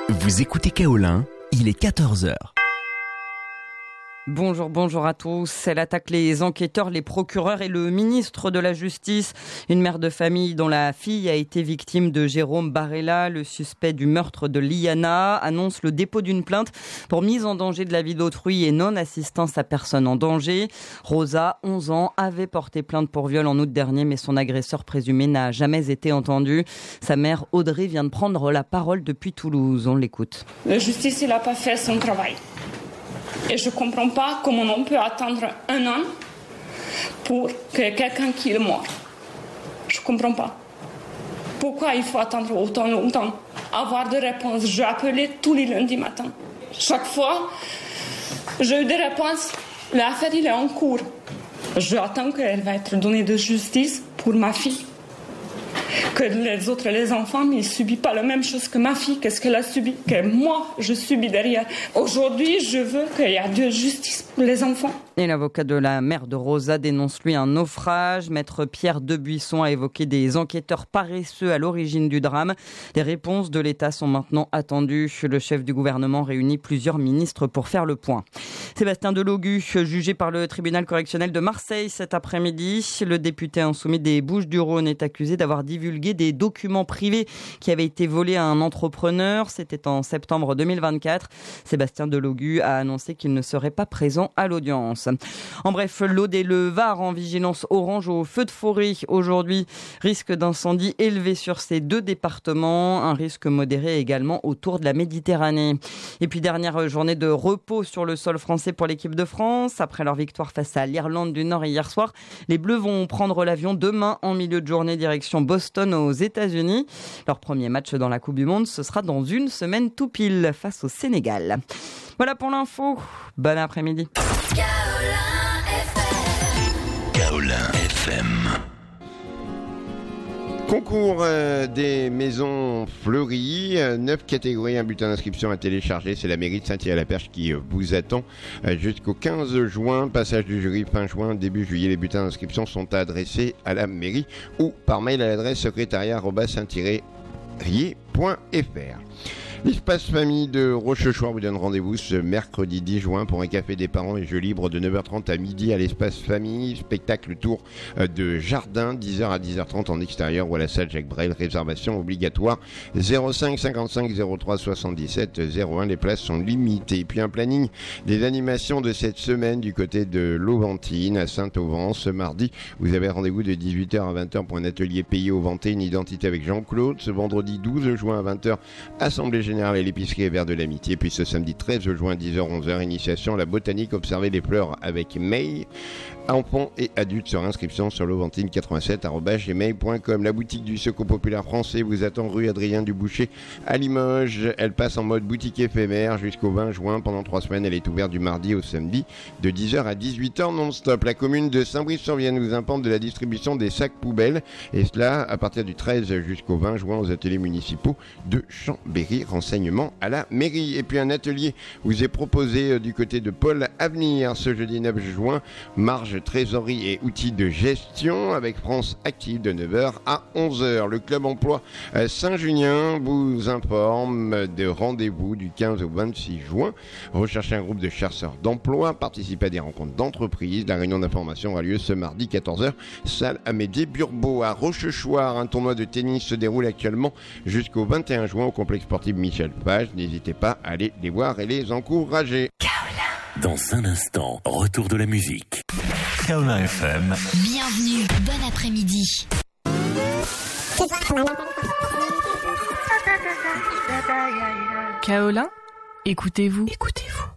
Vous écoutez Kaolin, il est 14h. Bonjour à tous. Elle attaque les enquêteurs, les procureurs et le ministre de la Justice. Une mère de famille dont la fille a été victime de Jérôme Barella, le suspect du meurtre de Liana, annonce le dépôt d'une plainte pour mise en danger de la vie d'autrui et non-assistance à personne en danger. Rosa, 11 ans, avait porté plainte pour viol en août dernier, mais son agresseur présumé n'a jamais été entendu. Sa mère, Audrey, vient de prendre la parole depuis Toulouse. On l'écoute. La justice, il n'a pas fait son travail. Et je ne comprends pas comment on peut attendre un an pour que quelqu'un qui est mort. Je ne comprends pas. Pourquoi il faut attendre autant longtemps? Avoir des réponses. J'ai appelé tous les lundis matin. Chaque fois, j'ai eu des réponses. L'affaire, il est en cours. J'attends qu'elle va être donnée de justice pour ma fille. Que les enfants, ils ne subissent pas la même chose que ma fille. Qu'est-ce qu'elle a subi? Que moi, je subis derrière. Aujourd'hui, je veux qu'il y ait de justice pour les enfants. Et l'avocat de la mère de Rosa dénonce lui un naufrage. Maître Pierre Debuisson a évoqué des enquêteurs paresseux à l'origine du drame. Les réponses de l'État sont maintenant attendues. Le chef du gouvernement réunit plusieurs ministres pour faire le point. Sébastien Delogu, jugé par le tribunal correctionnel de Marseille cet après-midi. Le député insoumis des Bouches-du-Rhône est accusé d'avoir divulgué des documents privés qui avaient été volés à un entrepreneur. C'était en septembre 2024. Sébastien Delogu a annoncé qu'il ne serait pas présent à l'audience. En bref, l'Aude et le Var en vigilance orange au feu de forêt aujourd'hui. Risque d'incendie élevé sur ces deux départements. Un risque modéré également autour de la Méditerranée. Et puis dernière journée de repos sur le sol français pour l'équipe de France. Après leur victoire face à l'Irlande du Nord hier soir, les Bleus vont prendre l'avion demain en milieu de journée direction Boston aux États-Unis. Leur premier match dans la Coupe du Monde, ce sera dans une semaine tout pile face au Sénégal. Voilà pour l'info. Bon après-midi. Kaolin FM. Concours des maisons fleuries, 9 catégories, un bulletin d'inscription à télécharger. C'est la mairie de Saint-Thierry-la-Perche qui vous attend jusqu'au 15 juin. Passage du jury fin juin, début juillet. Les bulletins d'inscription sont adressés à la mairie ou par mail à l'adresse secrétariat@saint-rier.fr. L'espace famille de Rochechouart vous donne rendez-vous ce mercredi 10 juin pour un café des parents et jeux libres de 9h30 à midi à l'espace famille. Spectacle tour de jardin, 10h à 10h30 en extérieur ou à la salle Jacques Brel. Réservation obligatoire 05 55 03 77 01. Les places sont limitées. Et puis un planning des animations de cette semaine du côté de l'Auventine à Saint-Auvent. Ce mardi, vous avez rendez-vous de 18h à 20h pour un atelier Pays Auventé, une identité avec Jean-Claude. Ce vendredi 12 juin à 20h, Assemblée Générale et l'épicerie et verre de l'amitié. Puis ce samedi 13 juin 10h-11h, initiation à la botanique, observer les fleurs avec May. Enfants et adultes sur inscription sur l'auventine87@gmail.com. La boutique du Secours Populaire Français vous attend rue Adrien Duboucher à Limoges. Elle passe en mode boutique éphémère jusqu'au 20 juin. Pendant 3 semaines, elle est ouverte du mardi au samedi de 10h à 18h non-stop. La commune de Saint-Brice-sur-Vienne vous informe de la distribution des sacs poubelles. Et cela à partir du 13 jusqu'au 20 juin aux ateliers municipaux de Chambéry. Renseignements à la mairie. Et puis un atelier vous est proposé du côté de Pôle Avenir ce jeudi 9 juin. Marge, trésorerie et outils de gestion avec France Active de 9h à 11h. Le club emploi Saint-Junien vous informe de rendez-vous du 15 au 26 juin. Recherchez un groupe de chercheurs d'emploi, participez à des rencontres d'entreprise. La réunion d'information aura lieu ce mardi 14h, salle Amédée Burbeau à Rochechouart. Un tournoi de tennis se déroule actuellement jusqu'au 21 juin au complexe sportif Michel Page. N'hésitez pas à aller les voir et les encourager. Dans un instant, retour de la musique. Kaolin FM. Bienvenue, bon après-midi. Kaolin, écoutez-vous. Écoutez-vous.